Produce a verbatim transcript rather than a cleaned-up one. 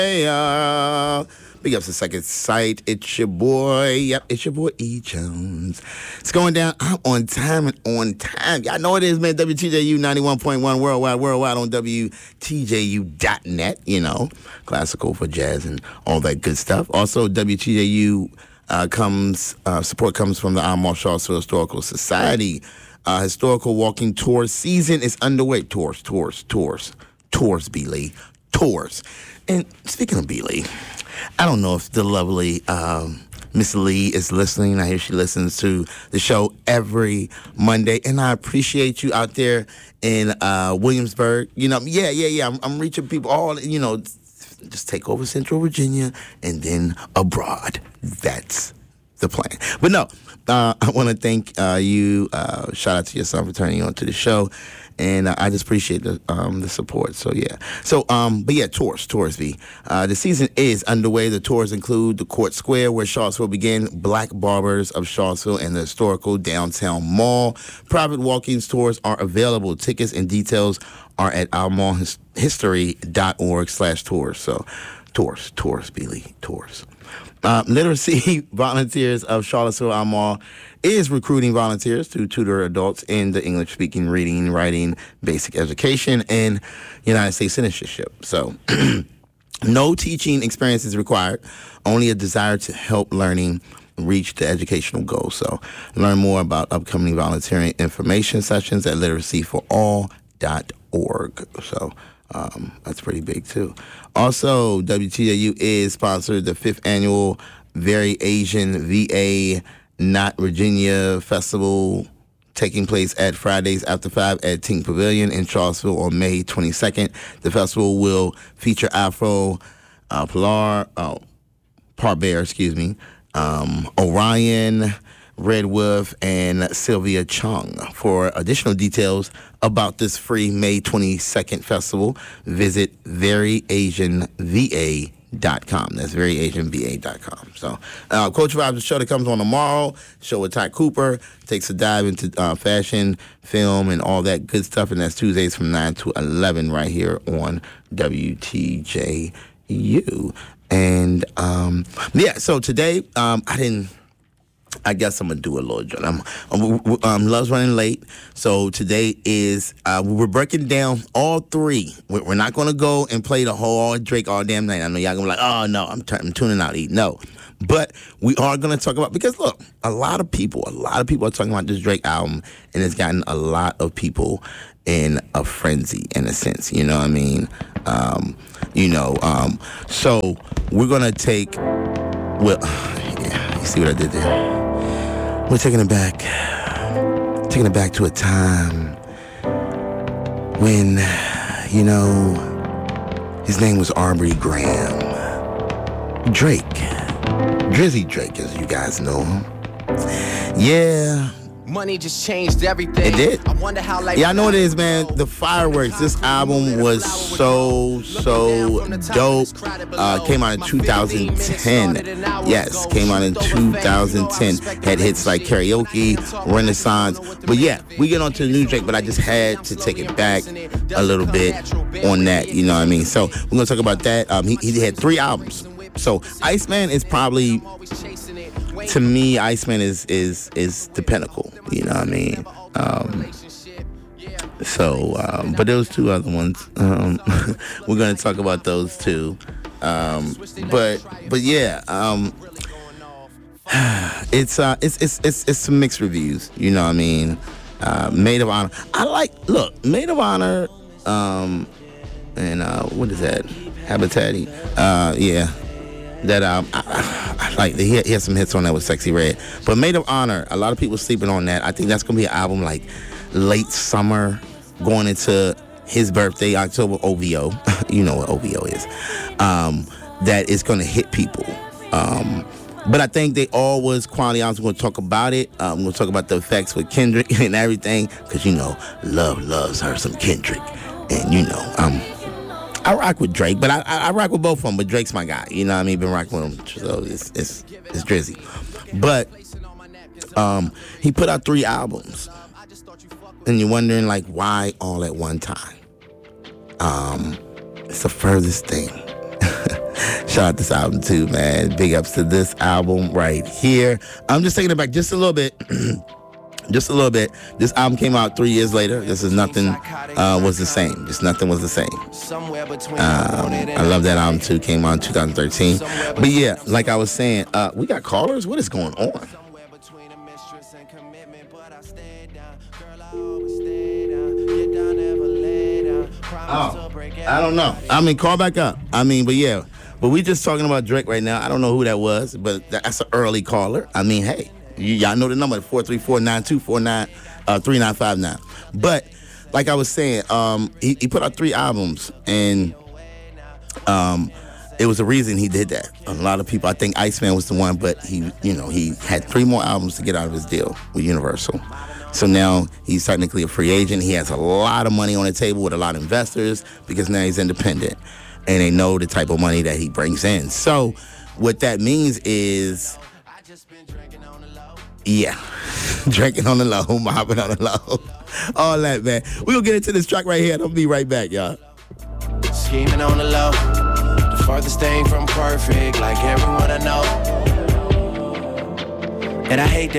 Hey, uh, big ups to Second Sight. It's your boy. Yep, it's your boy E. Jones. It's going down. I'm on time and on time. Y'all know it is, man. W T J U ninety-one point one worldwide, worldwide on W T J U dot net. You know, classical for jazz and all that good stuff. Also, W T J U uh, comes uh, support comes from the Almar Charlottesville Historical Society. Uh, historical walking tour season is underway. Tours, tours, tours, tours, B. Lee. Tours. And speaking of B. Lee, I don't know if the lovely um, Miss Lee is listening. I hear she listens to the show every Monday, and I appreciate you out there in uh, Williamsburg. You know, yeah, yeah, yeah. I'm, I'm reaching people all, you know, just take over Central Virginia and then abroad. That's the plan. But no, uh, I want to thank uh, you. Uh, shout out to your son for turning on to the show. And uh, I just appreciate the um, the support. So, yeah. So, um, but yeah, tours, tours, V. Uh, the season is underway. The tours include the Court Square, where Charlottesville began, Black Barbers of Charlottesville, and the historical downtown mall. Private walk-ins tours are available. Tickets and details are at almarhistory.org slash tours. So, tours, tours, Billy, tours. Uh, literacy volunteers of Charlottesville Almar is recruiting volunteers to tutor adults in the English-speaking, reading, writing, basic education, and United States citizenship. So, no teaching experience is required, only a desire to help learning reach the educational goals. So, learn more about upcoming volunteering information sessions at literacy for all dot org. So, Um, that's pretty big, too. Also, W T J U is sponsored the fifth annual Very Asian V A Not Virginia Festival, taking place at Fridays After five at Tink Pavilion in Charlottesville on May twenty-second. The festival will feature Afro, uh, Pilar, oh, Parbear, excuse me, um, Orion, Red Wolf, and Sylvia Chung. For additional details about this free May twenty-second festival, visit very asian v a dot com. That's very asian v a dot com. So, uh, Coach Vibes, the show that comes on tomorrow, show with Ty Cooper, takes a dive into uh, fashion, film, and all that good stuff, and that's Tuesdays from nine to eleven right here on W T J U. And, um, yeah, so today, um, I didn't... I guess I'm gonna do a little joke. I'm, I'm um, Love's running late, so today is uh, we're breaking down all three. We're, we're not gonna go and play the whole Drake all damn night. I know y'all gonna be like, oh no, I'm, t- I'm tuning out. Eat no, but we are gonna talk about, because look, a lot of people, a lot of people are talking about this Drake album, and it's gotten a lot of people in a frenzy, in a sense. You know what I mean? Um, you know, um, so we're gonna take. Well, yeah, you see what I did there? We're taking it back, taking it back to a time when, you know, his name was Aubrey Graham. Drake, Drizzy Drake, as you guys know him. Yeah. Money just changed everything. It did. I wonder how life. Yeah, I know it is, man. The fireworks. This album was so, so dope. Uh, came out in two thousand ten. Yes, came out in two thousand ten. Had hits like Karaoke, Renaissance. But yeah, we get on to the new Drake, but I just had to take it back a little bit on that. You know what I mean? So we're going to talk about that. Um, he, he had three albums. So Iceman is probably... To me, Iceman is is is the pinnacle. You know what I mean? Um, so, um, but those two other ones, um, we're gonna talk about those two. Um, but but yeah, um, it's uh, it's it's it's it's some mixed reviews. You know what I mean? Uh, Maid of Honor. I like look Maid of Honor, um, and uh, what is that? Habitat. Uh, yeah. That um, I, I like. He had, he had some hits on that with Sexy Red, but Maid of Honor, a lot of people sleeping on that. I think that's gonna be an album like late summer, going into his birthday, October. O V O, you know what O V O is. Um, that is gonna hit people. Um, but I think they all was quality albums. We're gonna talk about it. Um, we're gonna talk about the effects with Kendrick and everything, because you know, love loves her some Kendrick, and you know, um. I rock with Drake, but I, I I rock with both of them. But Drake's my guy, you know what I mean? Been rocking with him, so it's it's it's Drizzy. But um, he put out three albums, and you're wondering like why all at one time. Um, it's the furthest thing. Shout out this album too, man. Big ups to this album right here. I'm just taking it back just a little bit. Just a little bit. This album came out three years later. This is nothing uh, was the same. Just nothing was the same. Um, I love that album too. Came out in two thousand thirteen. But yeah, like I was saying, uh, we got callers. What is going on? Oh, I don't know. I mean, call back up. I mean, but yeah, but we just talking about Drake right now. I don't know who that was, but that's an early caller. I mean, hey. You, y'all know the number, four three four, nine two four nine, three nine five nine. But like I was saying, um, he, he put out three albums, and um, it was a reason he did that. A lot of people, I think Iceman was the one, but he, you know, he had three more albums to get out of his deal with Universal. So now he's technically a free agent. He has a lot of money on the table with a lot of investors because now he's independent, and they know the type of money that he brings in. So what that means is, yeah, drinking on the low, mobbing on the low, all that, man. We're going to get into this track right here. I'll be right back, y'all. Scheming on the low, the farthest thing from perfect, like everyone I know. And I hate that.